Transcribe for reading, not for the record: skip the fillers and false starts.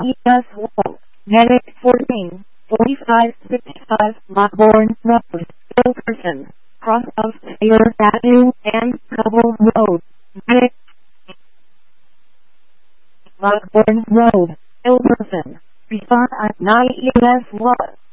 ES 1, Medic 14, 4565, Lockbourne Road, Ilverton, cross of Sayer Avenue and Cobble Road, Medic Lockbourne Road, Ilverton, respond at 9 ES 1.